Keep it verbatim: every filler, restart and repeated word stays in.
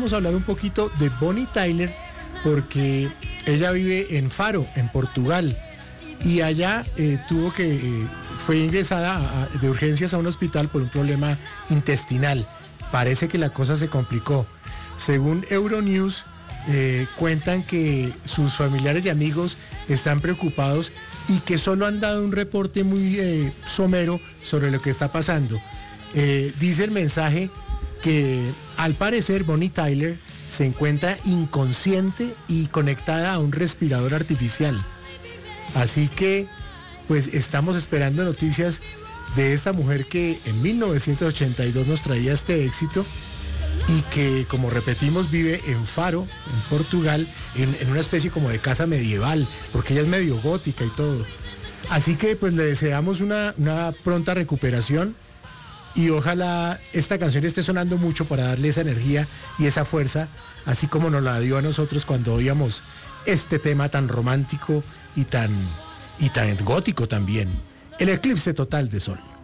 vamos a hablar un poquito de Bonnie Tyler, porque ella vive en Faro, en Portugal, y allá eh, tuvo que, eh, fue ingresada a, a, de urgencias a un hospital por un problema intestinal. Parece que la cosa se complicó. Según Euronews, eh, cuentan que sus familiares y amigos están preocupados y que solo han dado un reporte muy eh, somero sobre lo que está pasando. Eh, dice el mensaje que al parecer Bonnie Tyler se encuentra inconsciente y conectada a un respirador artificial. Así que, pues estamos esperando noticias de esta mujer que en mil novecientos ochenta y dos nos traía este éxito y que, como repetimos, vive en Faro, en Portugal, en, en una especie como de casa medieval, porque ella es medio gótica y todo. Así que, pues le deseamos una, una pronta recuperación y ojalá esta canción esté sonando mucho para darle esa energía y esa fuerza, así como nos la dio a nosotros cuando oíamos este tema tan romántico y tan, y tan gótico también, El eclipse total de sol.